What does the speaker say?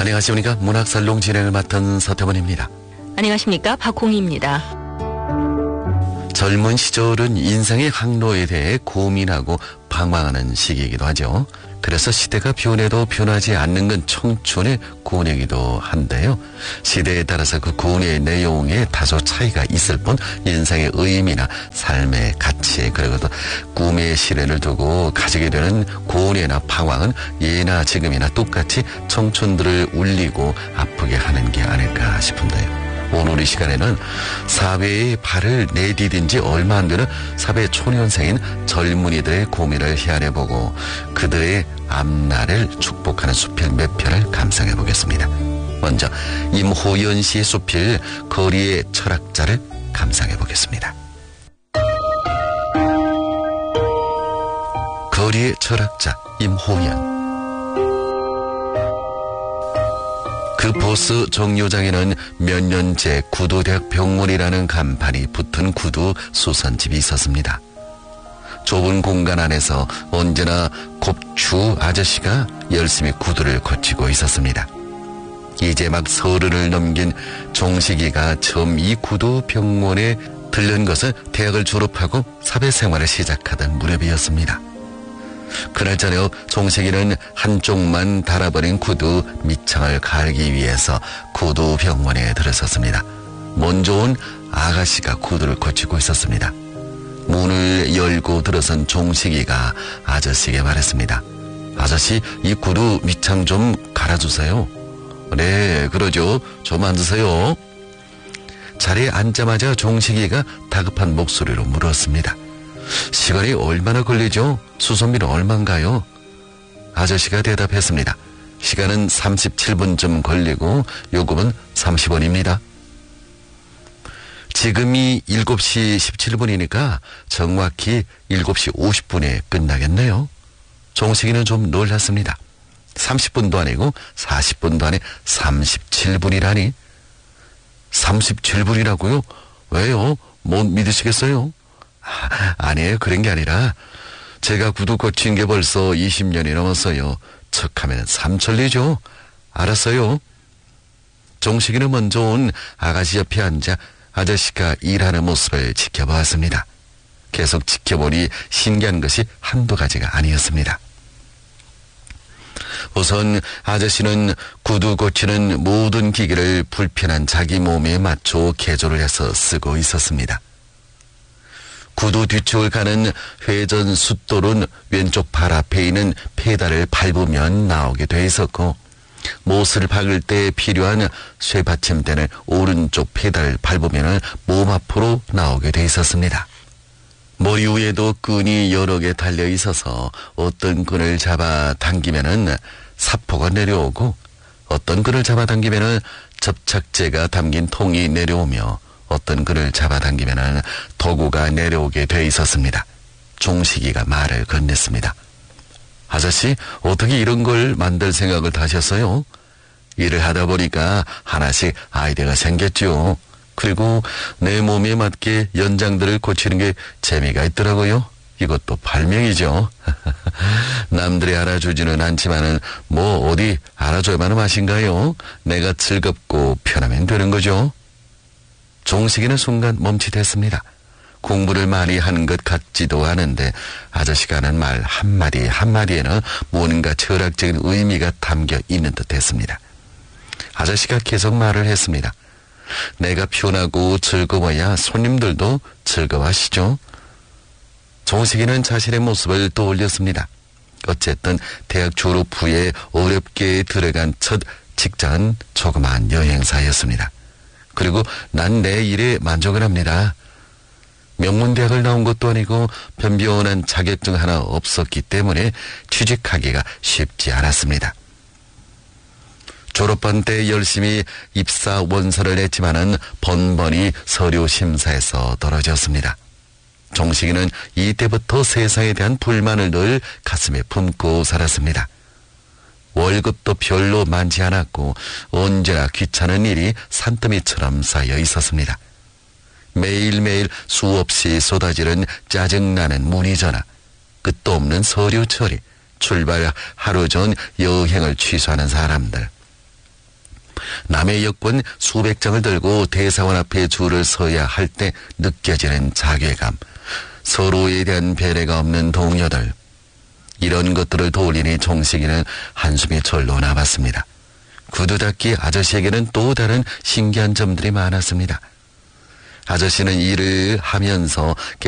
안녕하십니까. 문학살롱 진행을 맡은 서태원입니다. 안녕하십니까. 박홍희입니다. 젊은 시절은 인생의 항로에 대해 고민하고 방황하는 시기이기도 하죠. 그래서 시대가 변해도 변하지 않는 건 청춘의 고뇌이기도 한데요. 시대에 따라서 그 고뇌의 내용에 다소 차이가 있을 뿐 인생의 의미나 삶의 가치 그리고 또 꿈의 실현을 두고 가지게 되는 고뇌나 방황은 예나 지금이나 똑같이 청춘들을 울리고 아프게 하는 게 아닐까 싶은데요. 오늘 이 시간에는 사회에 발을 내디딘 지 얼마 안 되는 사회 초년생인 젊은이들의 고민을 헤아려보고 그들의 앞날을 축복하는 수필 몇 편을 감상해 보겠습니다. 먼저 임호연 씨의 수필 거리의 철학자를 감상해 보겠습니다. 거리의 철학자 임호연. 그 버스 정류장에는 몇 년째 구도대학 병원이라는 간판이 붙은 구두 수선집이 있었습니다. 좁은 공간 안에서 언제나 곱추 아저씨가 열심히 구두를 고치고 있었습니다. 이제 막 30을 넘긴 종식이가 처음 이 구두 병원에 들른 것은 대학을 졸업하고 사회생활을 시작하던 무렵이었습니다. 그날 저녁 종식이는 한쪽만 달아버린 구두 밑창을 갈기 위해서 구두 병원에 들어섰습니다. 먼저 온 아가씨가 구두를 고치고 있었습니다. 문을 열고 들어선 종식이가 아저씨에게 말했습니다. 아저씨, 이 구두 밑창 좀 갈아주세요. 네, 그러죠. 좀 앉으세요. 자리에 앉자마자 종식이가 다급한 목소리로 물었습니다. 시간이 얼마나 걸리죠? 수선비는 얼만가요? 아저씨가 대답했습니다. 시간은 37분쯤 걸리고 요금은 30원입니다. 지금이 7시 17분이니까 정확히 7시 50분에 끝나겠네요. 종식이는 좀 놀랐습니다. 30분도 아니고 40분도 아니 37분이라니. 37분이라고요? 왜요? 못 믿으시겠어요? 아니에요. 그런 게 아니라 제가 구두 고친 게 벌써 20년이 넘었어요. 척하면 삼천리죠. 알았어요. 종식이는 먼저 온 아가씨 옆에 앉아 아저씨가 일하는 모습을 지켜보았습니다. 계속 지켜보니 신기한 것이 한두 가지가 아니었습니다. 우선 아저씨는 구두 고치는 모든 기계를 불편한 자기 몸에 맞춰 개조를 해서 쓰고 있었습니다. 구두 뒤쪽을 가는 회전 숫돌은 왼쪽 발 앞에 있는 페달을 밟으면 나오게 돼 있었고 못을 박을 때 필요한 쇠받침대는 오른쪽 페달을 밟으면 몸 앞으로 나오게 돼 있었습니다. 머리 위에도 끈이 여러 개 달려 있어서 어떤 끈을 잡아 당기면은 사포가 내려오고 어떤 끈을 잡아 당기면은 접착제가 담긴 통이 내려오며 어떤 끈을 잡아당기면 도구가 내려오게 돼 있었습니다. 종식이가 말을 건넸습니다. 아저씨, 어떻게 이런 걸 만들 생각을 하셨어요? 일을 하다 보니까 하나씩 아이디어가 생겼죠. 그리고 내 몸에 맞게 연장들을 고치는 게 재미가 있더라고요. 이것도 발명이죠. 남들이 알아주지는 않지만은 뭐 어디 알아줘야만 맛인가요? 내가 즐겁고 편하면 되는 거죠. 종식이는 순간 멈칫했습니다. 공부를 많이 하는 것 같지도 않은데 아저씨가 하는 말 한마디 한마디에는 뭔가 철학적인 의미가 담겨 있는 듯 했습니다. 아저씨가 계속 말을 했습니다. 내가 편하고 즐거워야 손님들도 즐거워하시죠. 종식이는 자신의 모습을 떠올렸습니다. 어쨌든 대학 졸업 후에 어렵게 들어간 첫 직장은 조그마한 여행사였습니다. 그리고 난 내 일에 만족을 합니다. 명문대학을 나온 것도 아니고 변변한 자격증 하나 없었기 때문에 취직하기가 쉽지 않았습니다. 졸업반 때 열심히 입사 원서를 냈지만은 번번이 서류 심사에서 떨어졌습니다. 종식이는 이때부터 세상에 대한 불만을 늘 가슴에 품고 살았습니다. 월급도 별로 많지 않았고 언제나 귀찮은 일이 산더미처럼 쌓여 있었습니다. 매일매일 수없이 쏟아지는 짜증나는 문의 전화, 끝도 없는 서류 처리, 출발 하루 전 여행을 취소하는 사람들. 남의 여권 수백 장을 들고 대사관 앞에 줄을 서야 할 때 느껴지는 자괴감, 서로에 대한 배려가 없는 동료들, 이런 것들을 도우려니 종식이는 한숨이 절로 나왔습니다. 구두 닦기 아저씨에게는 또 다른 신기한 점들이 많았습니다. 아저씨는 일을 하면서